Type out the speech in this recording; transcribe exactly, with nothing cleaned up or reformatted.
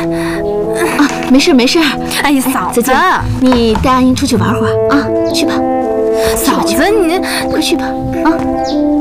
啊，没事没事。 哎呀，嫂子， 再见，你带阿英出去玩会儿啊，去吧。 嫂子，你快去吧，啊。